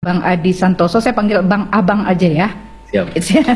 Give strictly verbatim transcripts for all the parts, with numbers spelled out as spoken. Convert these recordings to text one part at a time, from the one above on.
Bang Adi Santoso, saya panggil Bang Abang aja ya. Siap.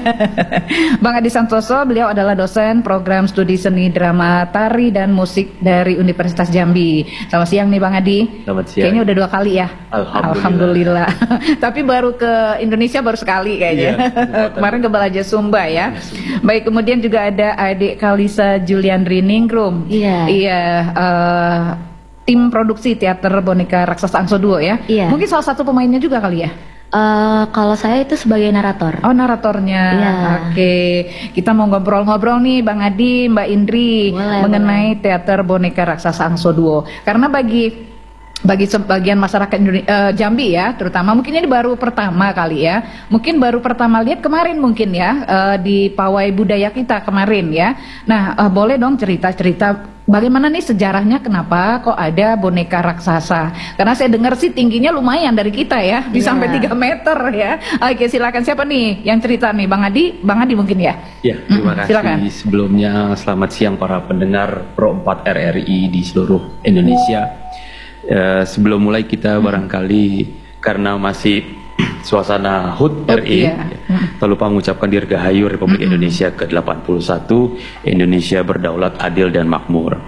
Bang Adi Santoso, beliau adalah dosen program studi seni drama tari dan musik dari Universitas Jambi. Selamat siang nih Bang Adi. Selamat siang. Kayaknya udah dua kali ya. Alhamdulillah. Alhamdulillah. Tapi baru ke Indonesia baru sekali kayaknya. Iya, kemarin ke Balaja Sumba ya. Baik, kemudian juga ada adik Kalisa Juliandri Ningrum. Iya. Iya. Uh, tim produksi teater boneka raksasa Angso Duo ya. Iya. Mungkin salah satu pemainnya juga kali ya. Uh, kalau saya itu sebagai narator. Oh, naratornya. Iya. Oke, kita mau ngobrol-ngobrol nih Bang Adi, Mbak Indri, Boleh, mengenai boleh. teater boneka raksasa Angso Duo. Karena bagi bagi sebagian masyarakat Indonesia, uh, Jambi ya, terutama mungkin ini baru pertama kali ya. Mungkin baru pertama lihat kemarin mungkin ya uh, di pawai budaya kita kemarin ya. Nah, uh, boleh dong cerita-cerita bagaimana nih sejarahnya, kenapa kok ada boneka raksasa? Karena saya dengar sih tingginya lumayan dari kita ya, bisa Yeah. sampai tiga meter ya. Oke, silakan, siapa nih yang cerita nih? Bang Adi, Bang Adi mungkin ya? Ya, terima Hmm, kasih. silakan. Sebelumnya selamat siang para pendengar Pro empat R R I di seluruh Indonesia. Uh, sebelum mulai kita barangkali karena masih suasana H U T R I, iya. tak lupa mengucapkan Dirgahayu Republik Indonesia ke delapan puluh satu, Indonesia berdaulat, adil dan makmur.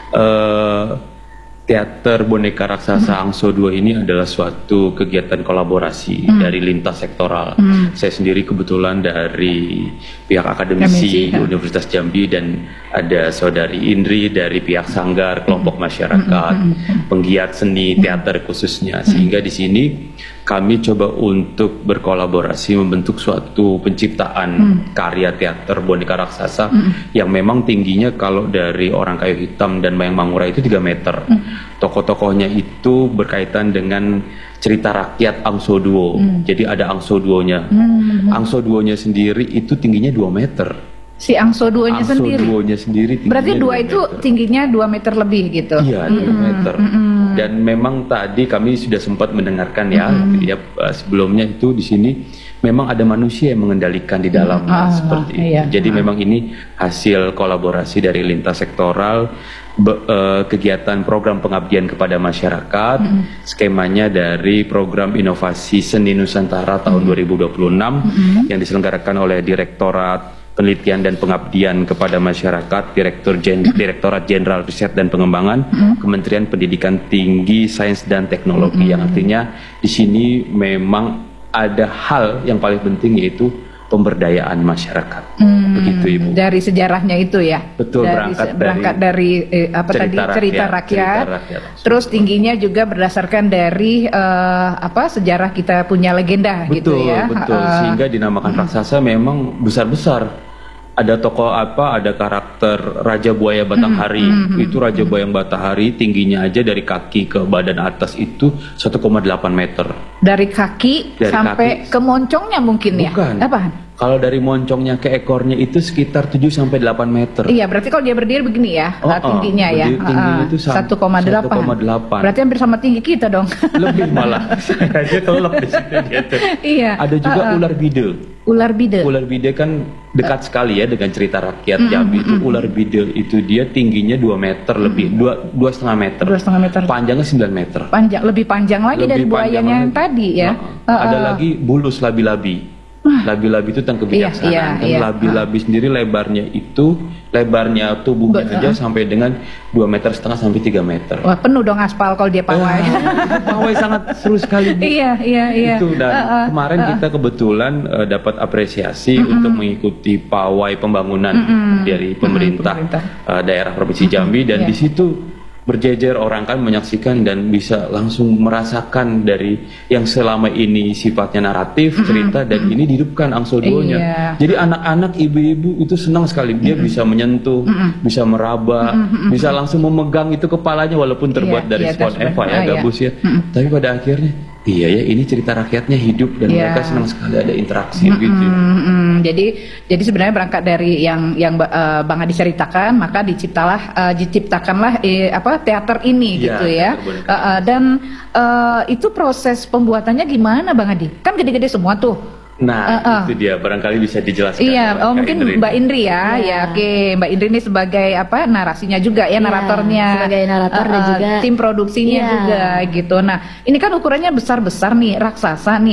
Uh, Teater boneka raksasa Angso Duo ini adalah suatu kegiatan kolaborasi mm. dari lintas sektoral. Mm. Saya sendiri kebetulan dari pihak akademisi Akademisi, ya. Universitas Jambi, dan ada saudari Indri dari pihak sanggar, kelompok masyarakat, mm, mm, mm, penggiat seni teater khususnya. Sehingga di sini kami coba untuk berkolaborasi membentuk suatu penciptaan mm. karya teater boneka raksasa mm. yang memang tingginya kalau dari Orang Kayu Hitam dan Mayang Mangura itu tiga meter. Mm. Tokoh-tokohnya itu berkaitan dengan cerita rakyat Angso Duo. Mm. Jadi ada Angso Duonya. Mm. Angso Duonya sendiri itu tingginya dua meter. Si Angso Duonya Angso sendiri. Duonya sendiri Berarti dua itu meter. tingginya dua meter lebih gitu. Iya, dua Mm-mm. meter. Mm-mm. Dan memang tadi kami sudah sempat mendengarkan ya, Mm-mm. ya sebelumnya itu di sini memang ada manusia yang mengendalikan di dalamnya, Ah, seperti itu. iya. Jadi Ah. memang ini hasil kolaborasi dari lintas sektoral, be- eh, kegiatan program pengabdian kepada masyarakat, Mm-mm. skemanya dari program inovasi seni Nusantara tahun dua ribu dua puluh enam Mm-mm. yang diselenggarakan oleh Direktorat Penelitian dan Pengabdian kepada Masyarakat, Direktur Jen, Direktorat Jenderal Riset dan Pengembangan, mm-hmm. Kementerian Pendidikan Tinggi, Sains dan Teknologi, mm-hmm. yang artinya di sini memang ada hal yang paling penting, yaitu pemberdayaan masyarakat. Hmm, Begitu Ibu. Dari sejarahnya itu ya. Betul, dari, berangkat dari, berangkat dari eh, apa cerita tadi rakyat, cerita rakyat. cerita rakyat. Terus tingginya juga berdasarkan dari eh, apa sejarah kita punya legenda Betul, gitu ya. betul. Uh, Sehingga dinamakan raksasa memang besar-besar. Ada tokoh apa, ada karakter Raja Buaya Batanghari. mm, mm, Itu Raja Buaya Batanghari tingginya aja dari kaki ke badan atas itu satu koma delapan meter. dari kaki Dari sampai kaki. ke moncongnya mungkin Bukan. ya. Apaan? Kalau dari moncongnya ke ekornya itu sekitar tujuh sampai delapan meter. Iya, berarti kalau dia berdiri begini ya, Oh, uh, tingginya oh, ya. berdiri tingginya itu sam- satu koma delapan. satu koma delapan. Berarti hampir sama tinggi kita dong. Lebih malah. Saya aja kelep di situ gitu. Iya. Ada juga uh, uh. ular bide. Ular bide. Ular bide kan dekat sekali ya dengan cerita rakyat Jambi. Itu ular bide itu dia tingginya dua meter lebih, dua dua setengah meter. Dua setengah meter. Panjangnya sembilan meter. Panjang, lebih panjang lagi Lebih dari buayanya panjang yang lagi. tadi ya. Nah, Uh, ada uh. lagi bulus labi-labi. Labi-labi itu tentang kebijaksanaan. Iya, Dan iya, labi-labi sendiri lebarnya itu, lebarnya tubuhnya Be- aja uh. sampai dengan dua meter setengah sampai tiga meter. Wah, penuh dong aspal kalau dia pawai. Pawai sangat seru sekali. Bu. Iya, iya, iya. Itu dan Uh, uh, kemarin uh, uh. kita kebetulan uh, dapat apresiasi Mm-mm. untuk mengikuti pawai pembangunan Mm-mm. dari pemerintah, Mm-mm, pemerintah. Uh, daerah Provinsi Jambi, dan Iya. di situ berjejer orang kan menyaksikan dan bisa langsung merasakan dari yang selama ini sifatnya naratif, cerita, dan ini dihidupkan Angso Duonya. Iya. Jadi anak-anak, ibu-ibu itu senang sekali, dia bisa menyentuh, bisa meraba, bisa langsung memegang itu kepalanya walaupun terbuat Iya, dari iya, spon that's Eva ya, right. Ah, gabus iya. ya. Tapi pada akhirnya iya ya, ini cerita rakyatnya hidup dan Iya. mereka senang sekali ada interaksi Mm-mm, gitu. mm-mm. Jadi, jadi sebenarnya berangkat dari yang yang uh, Bang Adi ceritakan, maka diciptalah, uh, diciptakanlah eh, apa teater ini Iya, gitu ya. teater boneka. Uh, uh, dan uh, itu proses pembuatannya gimana, Bang Adi? Kan gede-gede semua tuh. Nah, Uh, uh. itu dia barangkali bisa dijelaskan. Iya, oleh oh, Kak mungkin Indri. Mbak Indri ya, Iya. ya oke, Mbak Indri ini sebagai apa narasinya juga ya, Iya, naratornya, sebagai narator dan Uh, uh, juga tim produksinya Iya. juga gitu. Nah, ini kan ukurannya besar-besar nih, raksasa nih.